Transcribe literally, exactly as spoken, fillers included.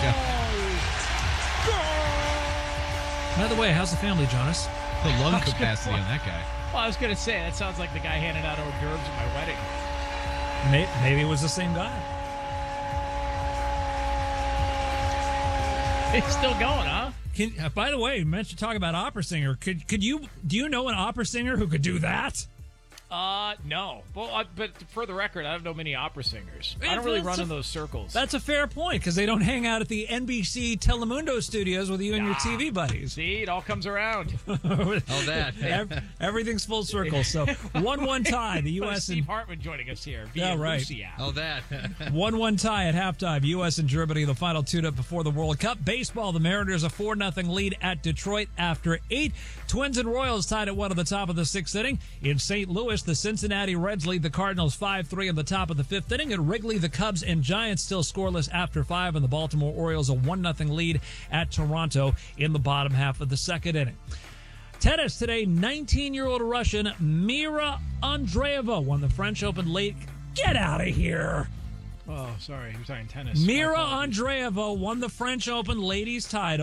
By the way, how's the family, Jonas? The lung capacity on that guy. Well, I was going to say, that sounds like the guy handing out hors d'oeuvres at my wedding. Maybe it was the same guy. It's still going, huh? Can, uh, by the way, you mentioned talking about opera singer. Could could you do you know an opera singer who could do that? Uh, no. Well, uh, but for the record, I don't know many opera singers. I Yeah, don't really that's run a- in those circles. That's a fair point because they don't hang out at the N B C Telemundo studios with you and your Ah, T V buddies. See, it all comes around. Oh, that. Ev- Everything's full circle. So one one tie. The U S Steve and Hartman joining us here. Yeah, Via right. Lucy app. Oh, that. one one tie at halftime. U S and Germany, the final tune-up before the World Cup. Baseball, the Mariners a four nothing lead at Detroit after eight. Twins and Royals tied at one at the top of the sixth inning. In Saint Louis, the Cincinnati Reds lead the Cardinals five three in the top of the fifth inning. At Wrigley, the Cubs and Giants still scoreless after five, and the Baltimore Orioles a one nothing lead at Toronto in the bottom half of the second inning. Tennis today, nineteen-year-old Russian Mira Andreeva won the French Open late. Get out of here. Oh, sorry. You're talking tennis. Mira My apologies. Andreeva won the French Open ladies title.